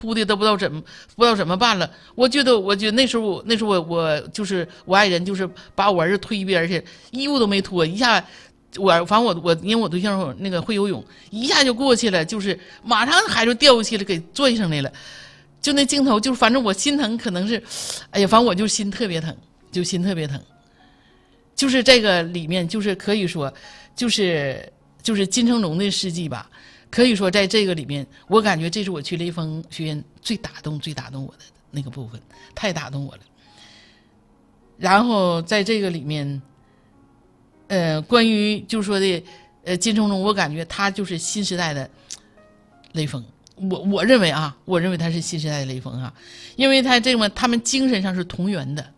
哭的都不知道怎么办了。我觉得那时候我就是我爱人，就是把我儿子推一边去，衣服都没脱，一下反正我因为我对象那个会游泳，一下就过去了，就是马上孩子掉下去了，给拽上来了。就那镜头，就反正我心疼，可能是，哎呀，反正我就心特别疼，就心特别疼。就是这个里面，就是可以说，就是金成龙的事迹吧。可以说，在这个里面，我感觉这是我去雷锋学院最打动我的那个部分，太打动我了。然后在这个里面，关于就是说的，金成龙，我感觉他就是新时代的雷锋。我认为他是新时代的雷锋啊，因为他们精神上是同源的，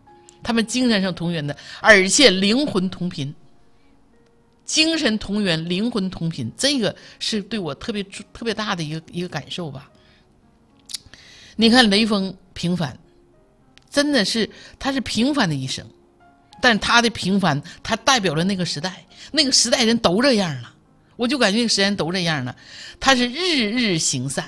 而且灵魂同频。精神同源，灵魂同频，这个是对我特别大的一个感受吧。你看雷锋平凡，真的是他是平凡的一生，但他的平凡，他代表了那个时代，人都这样了，我就感觉那个时代人都这样了。他是日日行善，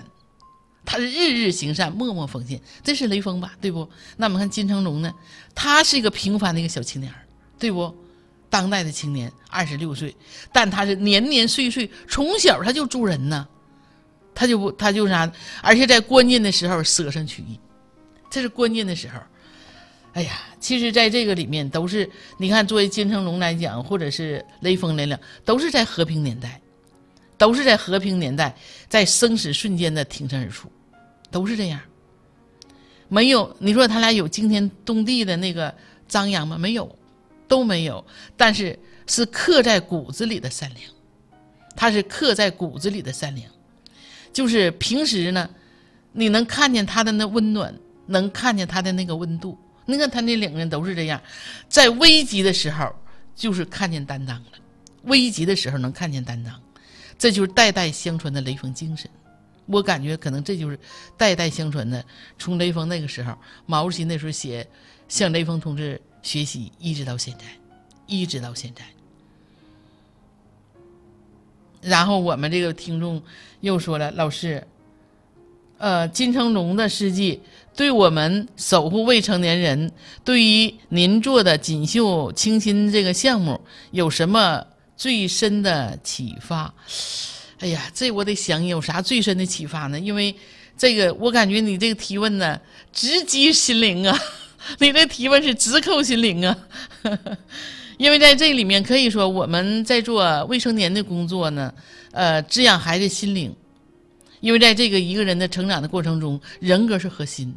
默默奉献，这是雷锋吧，对不？那我们看金成龙呢，他是一个平凡的一个小青年，对不？当代的青年26岁，但他是年年岁岁，从小他就助人呢，他就啥，而且在关键的时候舍身取义，这是关键的时候。哎呀，其实在这个里面都是，你看作为金成龙来讲，或者是雷锋来讲，都是在和平年代，在生死瞬间的挺身而出，都是这样。没有，你说他俩有惊天动地的那个张扬吗？没有，都没有。但是刻在骨子里的善良，他是刻在骨子里的善良。就是平时呢，你能看见他的那温暖，能看见他的那个温度。你看他那两个人都是这样，在危急的时候就是看见担当了，危急的时候能看见担当，这就是代代相传的雷锋精神。我感觉可能这就是代代相传的，从雷锋那个时候，毛主席那时候写向雷锋同志学习，一直到现在。然后我们这个听众又说了，老师，金成龙的事迹对我们守护未成年人，对于您做的锦绣清新这个项目有什么最深的启发？哎呀，这我得想有啥最深的启发呢？因为这个我感觉你这个提问呢直击心灵啊，你这提问是直扣心灵啊。因为在这里面可以说我们在做未成年的工作呢，滋养孩子心灵。因为在这个一个人的成长的过程中，人格是核心。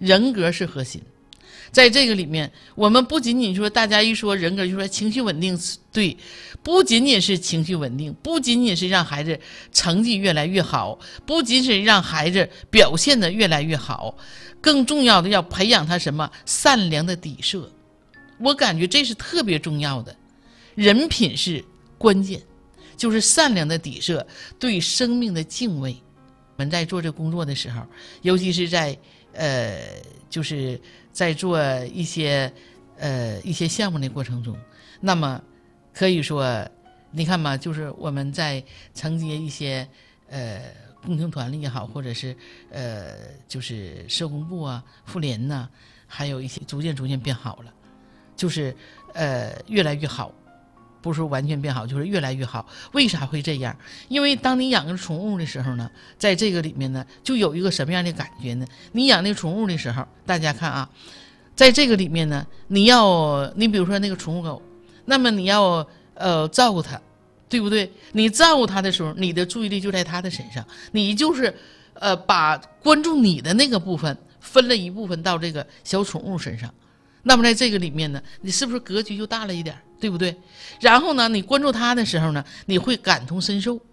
在这个里面，我们不仅仅说大家一说人格就说情绪稳定，对，不仅仅是情绪稳定，不仅仅是让孩子成绩越来越好，不仅是让孩子表现得越来越好，更重要的要培养他什么善良的底色。我感觉这是特别重要的，人品是关键，就是善良的底色，对生命的敬畏。我们在做这工作的时候，尤其是在就是在做一些项目的过程中，那么可以说你看嘛，就是我们在承接一些共青团也好，或者是就是社工部啊、妇联呐，还有一些逐渐变好了，就是越来越好。不是完全变好，就是越来越好。为啥会这样？因为当你养个宠物的时候呢，在这个里面呢，就有一个什么样的感觉呢？你养那个宠物的时候，大家看啊，在这个里面呢，你比如说那个宠物狗，那么你要照顾它，对不对？你照顾它的时候，你的注意力就在它的身上，你就是把关注你的那个部分分了一部分到这个小宠物身上。那么在这个里面呢，你是不是格局就大了一点，对不对？然后呢，你关注他的时候呢，你会感同身受。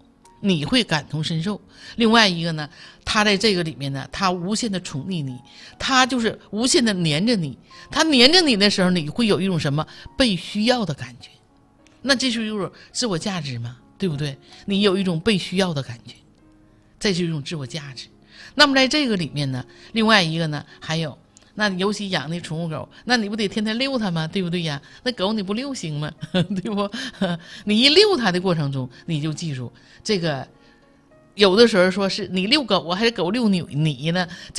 另外一个呢，他在这个里面呢，他无限的宠溺你，他就是无限的黏着你。他黏着你的时候，你会有一种什么被需要的感觉？那这就是一种自我价值嘛，对不对？你有一种被需要的感觉，这就是一种自我价值。那么在这个里面呢，另外一个呢，还有。那尤其养那宠物狗，那你不得天天遛它吗？对不对呀？那狗你不遛行吗？对不？你一遛它的过程中，你就记住这个，有的时候说是你遛狗还是狗遛你呢？